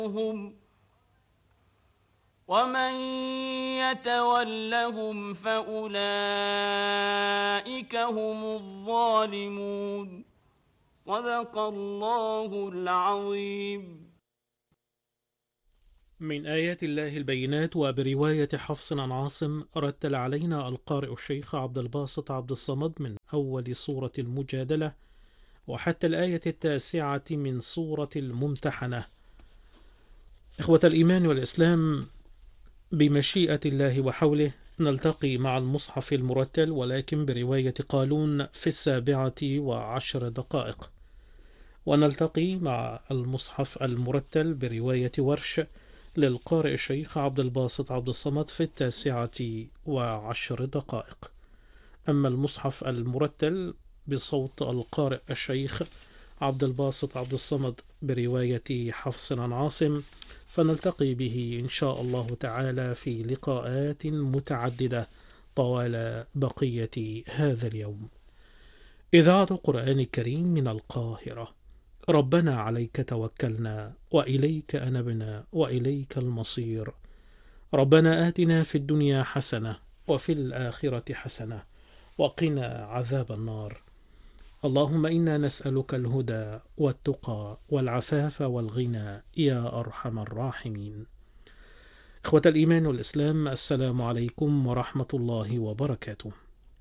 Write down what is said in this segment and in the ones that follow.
ومن يتولهم فأولئك هم الظالمون. صدق الله العظيم. من آيات الله البينات. وبرواية حفص عن عاصم رتل علينا القارئ الشيخ عبد الباسط عبد الصمد من أول سورة المجادلة وحتى الآية 9 من سورة الممتحنة. إخوة الإيمان والإسلام، بمشيئة الله وحوله نلتقي مع المصحف المرتل، ولكن برواية قالون في 17:10، ونلتقي مع المصحف المرتل برواية ورش للقارئ الشيخ عبد الباسط عبد الصمد في 19:10. أما المصحف المرتل بصوت القارئ الشيخ عبد الباسط عبد الصمد برواية حفص عن عاصم فنلتقي به إن شاء الله تعالى في لقاءات متعددة طوال بقية هذا اليوم. إذاعة القرآن الكريم من القاهرة. ربنا عليك توكلنا وإليك أنبنا وإليك المصير. ربنا آتنا في الدنيا حسنة وفي الآخرة حسنة وقنا عذاب النار. اللهم إنا نسألك الهدى والتقى والعفاف والغنى يا أرحم الراحمين. إخوة الإيمان والإسلام، السلام عليكم ورحمة الله وبركاته.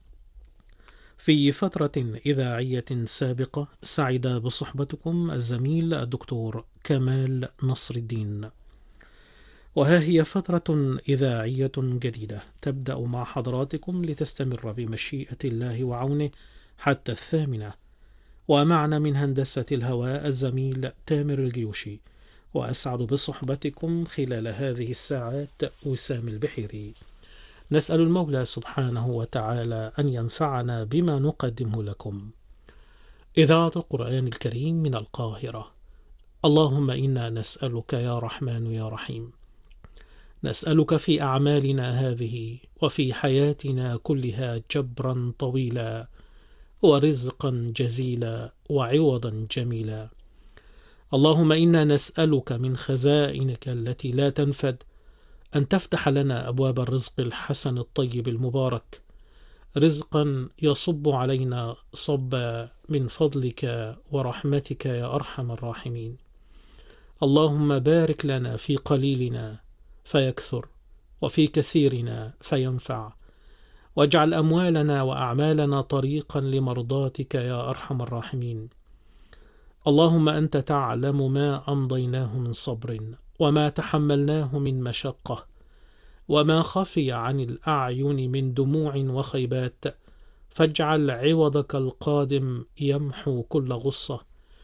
في فترة إذاعية سابقة سعد بصحبتكم الزميل الدكتور كمال نصر الدين، وها هي فترة إذاعية جديدة تبدأ مع حضراتكم لتستمر بمشيئة الله وعونه حتى 8، ومعنا من هندسة الهواء الزميل تامر الجيوشي، وأسعد بصحبتكم خلال هذه الساعات وسام البحيري. نسأل المولى سبحانه وتعالى أن ينفعنا بما نقدمه لكم. إذاعة القرآن الكريم من القاهرة. اللهم إنا نسألك يا رحمن يا رحيم، نسألك في أعمالنا هذه وفي حياتنا كلها جبرا طويلا ورزقا جزيلا وعوضا جميلا. اللهم إنا نسألك من خزائنك التي لا تنفد أن تفتح لنا أبواب الرزق الحسن الطيب المبارك، رزقا يصب علينا صبا من فضلك ورحمتك يا أرحم الراحمين. اللهم بارك لنا في قليلنا فيكثر وفي كثيرنا فينفع، واجعل أموالنا وأعمالنا طريقا لمرضاتك يا أرحم الراحمين. اللهم أنت تعلم ما أمضيناه من صبر وما تحملناه من مشقة وما خفي عن الأعين من دموع وخيبات، فاجعل عوضك القادم يمحو كل غصة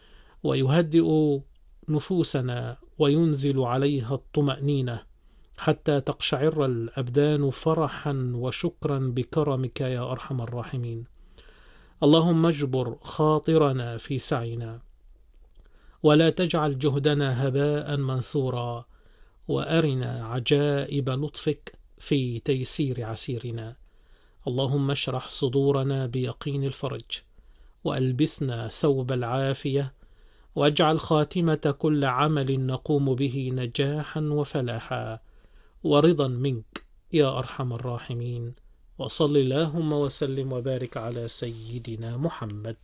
ويهدئ نفوسنا وينزل عليها الطمأنينة حتى تقشعر الأبدان فرحا وشكرا بكرمك يا أرحم الراحمين. اللهم اجبر خاطرنا في سعينا ولا تجعل جهدنا هباء منثورا، وأرنا عجائب لطفك في تيسير عسيرنا. اللهم اشرح صدورنا بيقين الفرج وألبسنا ثوب العافية، واجعل خاتمة كل عمل نقوم به نجاحا وفلاحا ورضا منك يا أرحم الراحمين. وصل اللهم وسلم وبارك على سيدنا محمد.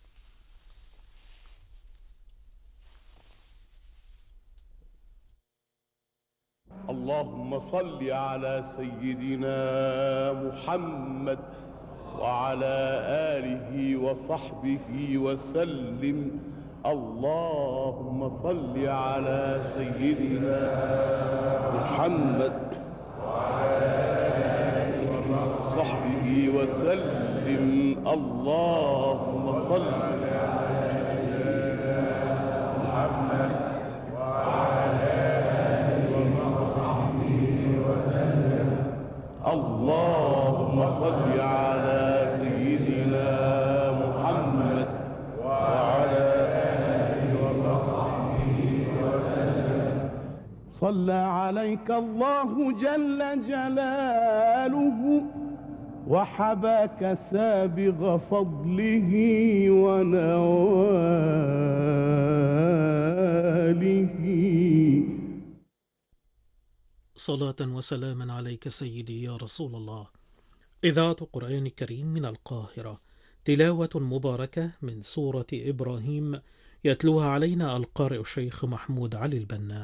اللهم صل على سيدنا محمد وعلى آله وصحبه وسلم. اللهم صل على سيدنا محمد وعلى آله وصحبه وسلم. اللهم صل على سيدنا محمد وعلى آله وصحبه وسلم. اللهم صل على سيدنا محمد وعلى آله وصحبه وسلم. صلى عليك الله جل جلاله وحباك سابغ فضله ونواله صلاة وسلاما عليك سيدي يا رسول الله. إذاعة قرآن كريم من القاهرة، تلاوة مباركة من سورة إبراهيم يتلوها علينا القارئ الشيخ محمود علي البنا.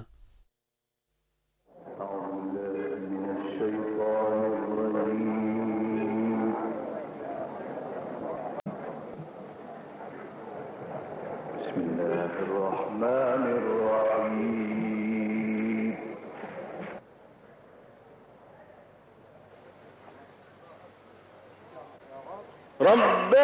بسم الله الرحمن الرحيم. رب